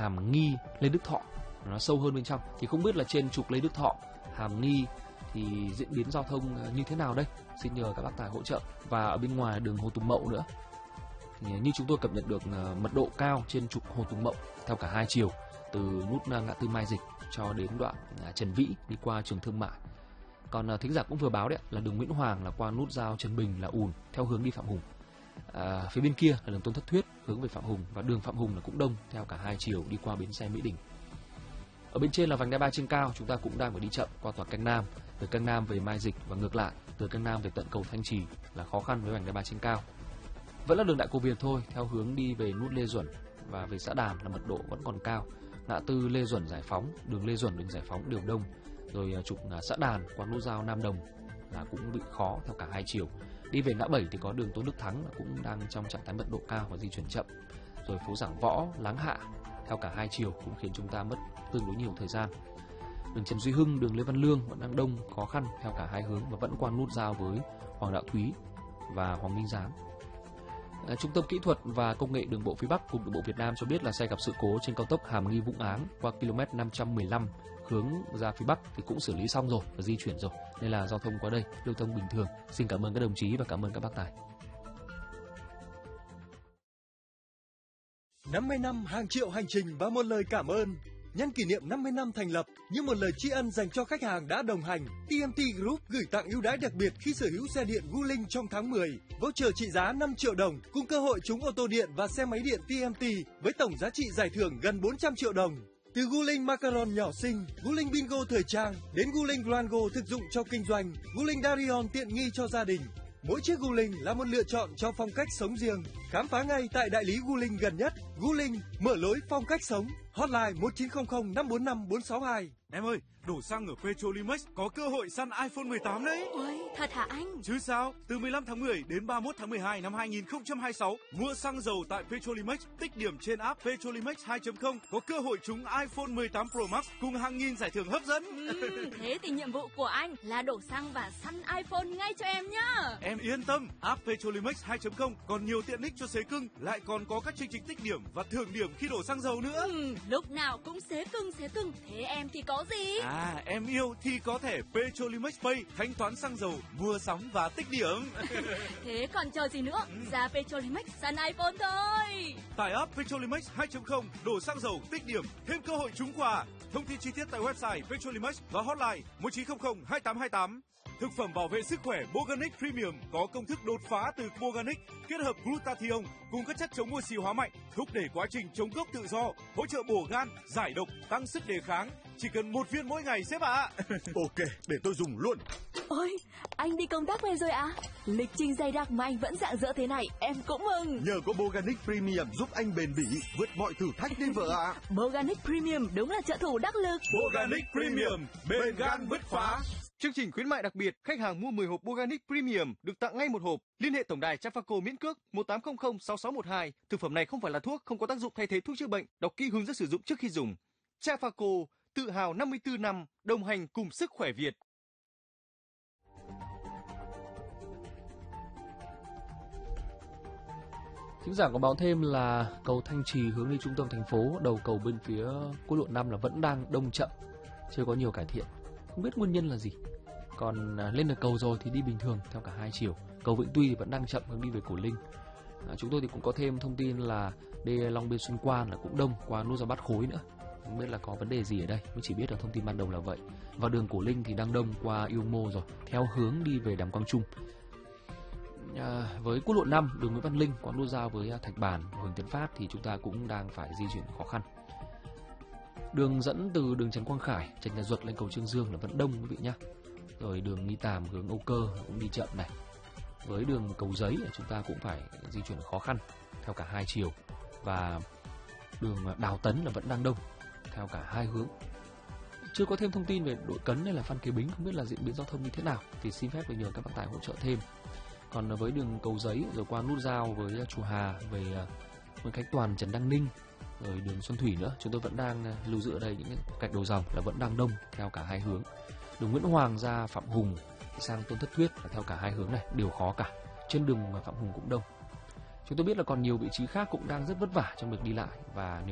Hàm Nghi, Lê Đức Thọ, nó sâu hơn bên trong. Thì không biết là trên trục Lê Đức Thọ, Hàm Nghi thì diễn biến giao thông như thế nào đây? Xin nhờ các bác tài hỗ trợ. Và ở bên ngoài đường Hồ Tùng Mậu nữa, thì như chúng tôi cập nhật được mật độ cao trên trục Hồ Tùng Mậu theo cả hai chiều, từ nút ngã tư Mai Dịch cho đến đoạn Trần Vĩ đi qua trường Thương Mại. Còn thính giả cũng vừa báo đấy là đường Nguyễn Hoàng là qua nút giao Trần Bình là ùn theo hướng đi Phạm Hùng. Phía bên kia là đường Tôn Thất Thuyết hướng về Phạm Hùng, và đường Phạm Hùng là cũng đông theo cả hai chiều đi qua bến xe Mỹ Đình. Ở bên trên là vành đai 3 trên cao, chúng ta cũng đang phải đi chậm qua tòa Canh Nam, từ Canh Nam về Mai Dịch và ngược lại, từ Canh Nam về tận cầu Thanh Trì là khó khăn với vành đai 3 trên cao. Vẫn là đường Đại Cô Việt thôi, theo hướng đi về nút Lê Duẩn và về xã Đàm là mật độ vẫn còn cao. Ngã tư Lê Duẩn Giải Phóng, đường Lê Duẩn, đường Giải Phóng đều đông. Rồi trục xã Đàn qua nút giao Nam Đồng là cũng bị khó theo cả hai chiều. Đi về ngã 7 thì có đường Tôn Đức Thắng là cũng đang trong trạng thái mật độ cao và di chuyển chậm. Rồi phố Giảng Võ, Láng Hạ theo cả hai chiều cũng khiến chúng ta mất tương đối nhiều thời gian. Đường Trần Duy Hưng, đường Lê Văn Lương vẫn đang đông, khó khăn theo cả hai hướng và vẫn qua nút giao với Hoàng Đạo Thúy và Hoàng Minh Giám. Trung tâm Kỹ thuật và Công nghệ Đường bộ phía Bắc Cục Đường bộ Việt Nam cho biết là xe gặp sự cố trên cao tốc Hàm Nghi Vũng Áng qua km 515 hướng ra phía Bắc thì cũng xử lý xong rồi và di chuyển rồi, nên là giao thông qua đây lưu thông bình thường. Xin cảm ơn các đồng chí và cảm ơn các bác tài. 50 năm hàng triệu hành trình và một lời cảm ơn. Nhân kỷ niệm 50 năm thành lập, như một lời tri ân dành cho khách hàng đã đồng hành, TMT Group gửi tặng ưu đãi đặc biệt khi sở hữu xe điện Wuling trong tháng 10. Voucher trị giá 5 triệu đồng cùng cơ hội trúng ô tô điện và xe máy điện TMT với tổng giá trị giải thưởng gần 400 triệu đồng. Từ Wuling Macaron nhỏ xinh, Wuling Bingo thời trang đến Wuling Durango thực dụng cho kinh doanh, Wuling Darion tiện nghi cho gia đình. Mỗi chiếc Wuling là một lựa chọn cho phong cách sống riêng. Khám phá ngay tại đại lý Wuling gần nhất. Wuling, mở lối phong cách sống. Hotline 1900 545 462. Em ơi, đổ xăng ở Petrolimex có cơ hội săn iPhone 18 đấy. Ôi, thật hả anh? Chứ sao, từ 15 tháng 10 đến 31 tháng 12 năm 2026, mua xăng dầu tại Petrolimex, tích điểm trên app Petrolimex 2.0 có cơ hội trúng iPhone 18 Pro Max cùng hàng nghìn giải thưởng hấp dẫn. Thế thì nhiệm vụ của anh là đổ xăng và săn iPhone ngay cho em nhá. Em yên tâm, app Petrolimex 2.0 còn nhiều tiện ích cho xế cưng, lại còn có các chương trình tích điểm và thưởng điểm khi đổ xăng dầu nữa. Lúc nào cũng xế cưng, thế em thì có gì? À, em yêu thì có thẻ Petrolimex Pay, thanh toán xăng dầu, mua sắm và tích điểm. Thế còn chờ gì nữa? Ra Petrolimex săn iPhone thôi. Tải app Petrolimex 2.0, đổ xăng dầu, tích điểm, thêm cơ hội trúng quà. Thông tin chi tiết tại website Petrolimex và hotline 1900 2828. Thực phẩm bảo vệ sức khỏe Boganic Premium có công thức đột phá từ Boganic, kết hợp glutathione cùng các chất chống oxy hóa mạnh, thúc đẩy quá trình chống gốc tự do, hỗ trợ bổ gan, giải độc, tăng sức đề kháng. Chỉ cần 1 viên mỗi ngày sếp ạ. Ok, để tôi dùng luôn. Ôi, anh đi công tác về rồi à? Lịch trình dày đặc mà anh vẫn rạng rỡ thế này, em cũng mừng. Nhờ có Boganic Premium giúp anh bền bỉ vượt mọi thử thách đi vợ ạ. Boganic Premium đúng là trợ thủ đắc lực. Boganic Premium, bền gan bứt phá. Chương trình khuyến mại đặc biệt, khách hàng mua 10 hộp Boganic Premium được tặng ngay một hộp. Liên hệ tổng đài Trafaco miễn cước 1800 6612. Thực phẩm này không phải là thuốc, không có tác dụng thay thế thuốc chữa bệnh. Đọc kỹ hướng dẫn sử dụng trước khi dùng. Trafaco, tự hào 54 năm đồng hành cùng sức khỏe Việt. Thính giả có báo thêm là cầu Thanh Trì hướng đi trung tâm thành phố, đầu cầu bên phía quốc lộ 5 là vẫn đang đông chậm, chưa có nhiều cải thiện. Không biết nguyên nhân là gì. Còn lên được cầu rồi thì đi bình thường theo cả hai chiều. Cầu Vĩnh Tuy thì vẫn đang chậm hướng đi về Cổ Linh. Chúng tôi thì cũng có thêm thông tin là đê Long Biên Xuân Quan là cũng đông qua nút giao Bát Khối nữa. Không biết là có vấn đề gì ở đây, mới chỉ biết là thông tin ban đầu là vậy. Và đường Cổ Linh thì đang đông qua Yêu Mô rồi, theo hướng đi về Đàm Quang Trung. Với quốc lộ 5, đường Nguyễn Văn Linh qua nút giao với Thạch Bản, Huỳnh Tấn Phát thì chúng ta cũng đang phải di chuyển khó khăn. Đường dẫn từ đường Trần Quang Khải, Trần Nhật Duật lên cầu Trương Dương là vẫn đông quý vị nhé. Rồi đường Nghi Tàm hướng Âu Cơ cũng đi chậm này. Với đường Cầu Giấy chúng ta cũng phải di chuyển khó khăn theo cả hai chiều. Và đường Đào Tấn là vẫn đang đông theo cả hai hướng. Chưa có thêm thông tin về Đội Cấn hay là Phan Kế Bính, không biết là diễn biến giao thông như thế nào thì xin phép được nhờ các bác tài hỗ trợ thêm. Còn với đường Cầu Giấy rồi qua nút giao với Chùa Hà về Nguyễn Khánh Toàn, Trần Đăng Ninh, rồi đường Xuân Thủy nữa, chúng tôi vẫn đang lưu giữ ở đây những cái gạch đầu dòng là vẫn đang đông theo cả hai hướng. Đường Nguyễn Hoàng ra Phạm Hùng sang Tôn Thất Thuyết là theo cả hai hướng này đều khó cả. Trên đường Phạm Hùng cũng đông. Chúng tôi biết là còn nhiều vị trí khác cũng đang rất vất vả trong việc đi lại và